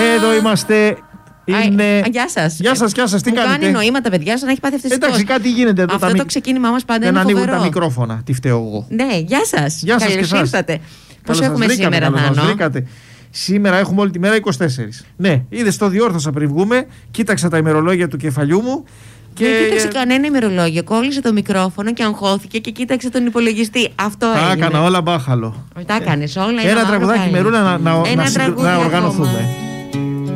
Εδώ είμαστε. Είναι... Γεια σας. Γεια σας, γεια σας, τι κάνετε? Κάνει νοήματα, παιδιά, σαν να έχει πάθει αυτή τη Εντάξει, κάτι γίνεται εδώ. Αυτό το ξεκίνημά μας πάντα δεν είναι ανοίγουν φοβερό. τα μικρόφωνα. Τι φταίω εγώ? Ναι, γεια σας. Γεια σας. Καλώς ήρθατε. Πώς έχουμε σήμερα, Καλώς μας Θάνο? βρήκατε. Σήμερα έχουμε όλη τη μέρα 24. Ναι, είδες, το διόρθωσα πριν βγούμε. Κοίταξα τα ημερολόγια του κεφαλιού μου. Δεν κοίταξε κανένα ημερολόγιο. Κόλλησε το μικρόφωνο και αγχώθηκε και κοίταξε τον υπολογιστή. Αυτό τα έγινε. έκανα όλα μπάχαλο. Τα έκανες όλα. Ένα τραγουδάκι, Μερούλα, να οργανωθούμε.